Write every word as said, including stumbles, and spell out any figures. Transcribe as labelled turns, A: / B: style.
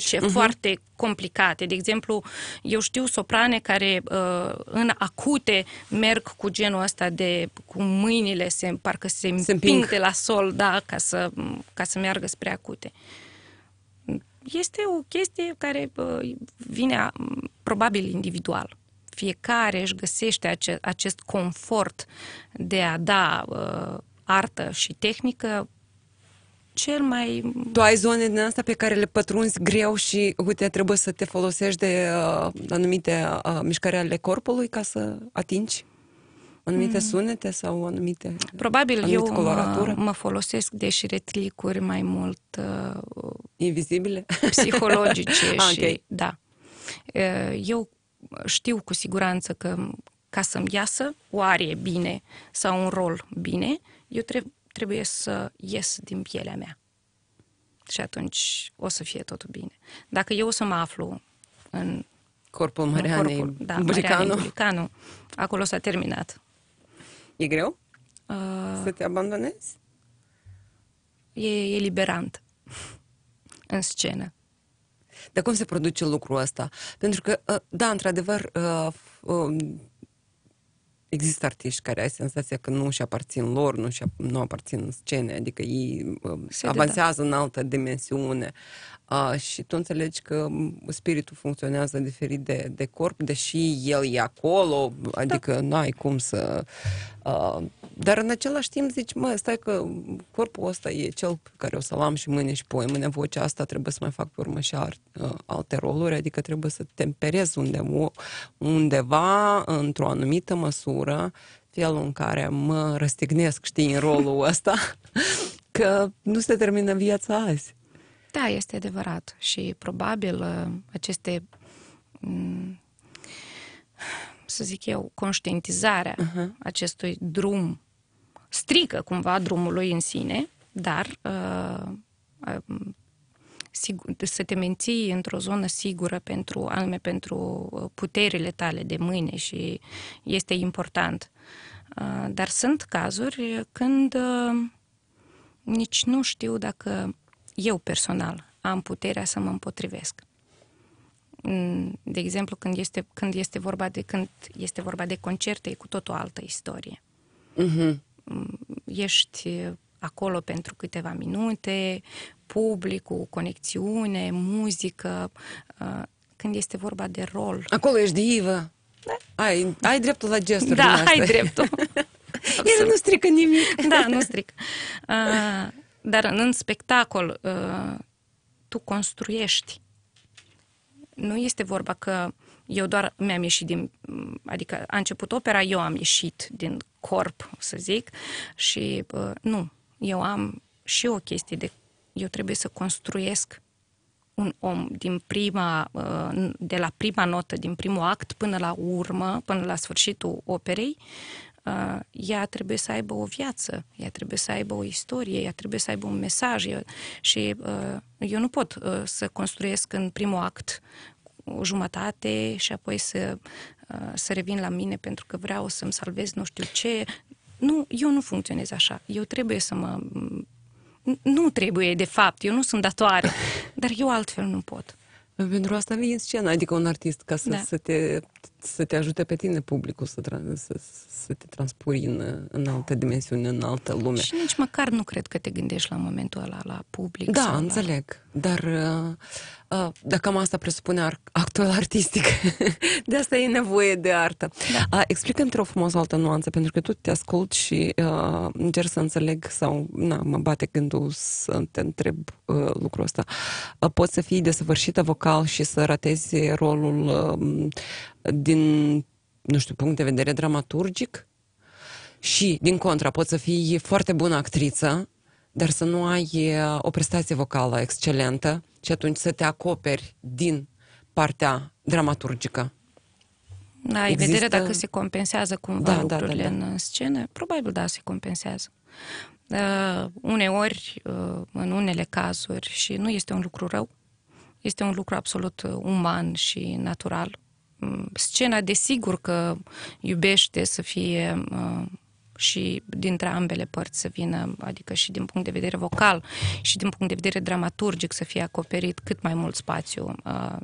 A: tehnice uh-huh. foarte complicate. De exemplu, eu știu soprane care uh, în acute merg cu genul ăsta de, cu mâinile, se, parcă se, se împing de la sol, da, ca să, ca să meargă spre acute. Este o chestie care uh, vine probabil individual. Fiecare își găsește ace- acest confort de a da uh, artă și tehnică cel mai...
B: Tu ai zone din astea pe care le pătrunzi greu și, uite, trebuie să te folosești de uh, anumite uh, mișcări ale corpului ca să atingi anumite sunete sau anumite
A: Probabil
B: anumite
A: eu mă, mă folosesc de șiretlicuri mai mult uh,
B: invizibile?
A: Psihologice
B: ah,
A: și...
B: okay.
A: Da. Uh, eu știu cu siguranță că ca să-mi iasă o arie bine sau un rol bine, eu trebuie trebuie să ies din pielea mea. Și atunci o să fie totul bine. Dacă eu o să mă aflu în
B: corpul Marianei
A: da,
B: Bulicanu,
A: Bulicanu, acolo s-a terminat.
B: E greu
A: uh,
B: să te abandonezi?
A: E eliberant în scenă.
B: Dar cum se produce lucrul ăsta? Pentru că, da, într-adevăr, există artiști care ai senzația că nu și aparțin lor, nu, și nu aparțin scene, adică ei se avansează în altă dimensiune. Uh, și tu înțelegi că spiritul funcționează diferit de, de corp, deși el e acolo, adică da. N-ai cum să... Uh, dar în același timp zici, mă, stai că corpul ăsta e cel pe care o să-l am și mâine și poi mâine, vocea asta trebuie să mai fac pe urmă și art, uh, alte roluri, adică trebuie să temperezi undeva, undeva într-o anumită măsură, felul în care mă răstignesc, știi, în rolul ăsta, că nu se termină viața azi.
A: Da, este adevărat și probabil aceste, să zic eu, conștientizarea uh-huh. acestui drum strică cumva drumului în sine, dar uh, uh, sigur, să te menții într-o zonă sigură pentru, anume pentru puterile tale de mâine și este important. Uh, dar sunt cazuri când uh, nici nu știu dacă eu personal am puterea să mă împotrivesc. De exemplu, când este, când este vorba de când este vorba de concerte, e cu tot o altă istorie. Uh-huh. Ești acolo pentru câteva minute, publicul, conexiune, muzică. Când este vorba de rol...
B: Acolo ești divă. Da. Ai, ai dreptul la gesturi.
A: Da, ai dreptul.
B: El nu strică nimic.
A: Da, nu strică. Uh, Dar în spectacol uh, tu construiești. Nu este vorba că eu doar mi-am ieșit din... Adică a început opera, eu am ieșit din corp, să zic, și uh, nu. Eu am și o chestie de... Eu trebuie să construiesc un om din prima... Uh, de la prima notă, din primul act până la urmă, până la sfârșitul operei, Uh, ea trebuie să aibă o viață, ea trebuie să aibă o istorie, ea trebuie să aibă un mesaj eu, și uh, eu nu pot uh, să construiesc în primul act o jumătate și apoi să, uh, să revin la mine pentru că vreau să-mi salvez nu știu ce. Nu, eu nu funcționez așa. Eu trebuie să mă... Nu trebuie, de fapt, eu nu sunt datoare, dar eu altfel nu pot.
B: Pentru asta vii în scenă, adică un artist, ca să, da. să, te, să te ajute pe tine publicul, să, să, să te transpuri în, în altă dimensiune, în altă lume.
A: Și nici măcar nu cred că te gândești la momentul ăla, la public.
B: Da,
A: sau
B: înțeleg, la... dar uh, uh, dacă cam asta presupune actul artistic, de asta e nevoie de artă. Da. Uh, explică-mi, te rog frumos, o altă nuanță, pentru că tu te ascult și uh, încerc să înțeleg sau na, mă bate gândul să te întreb uh, lucrul ăsta. Uh, poți să fii desăvârșită vocal și să ratezi rolul uh, din, nu știu, punct de vedere dramaturgic și, din contra, poți să fii foarte bună actriță, dar să nu ai o prestație vocală excelentă și atunci să te acoperi din partea dramaturgică.
A: Ai Există... vedere dacă se compensează cumva
B: da,
A: lucrurile
B: da, da, da.
A: în scenă? Probabil da, se compensează. Uh, uneori, uh, în unele cazuri, și nu este un lucru rău, este un lucru absolut uman și natural. Scena, desigur că iubește să fie uh, și dintre ambele părți să vină, adică și din punct de vedere vocal și din punct de vedere dramaturgic să fie acoperit cât mai mult spațiu uh,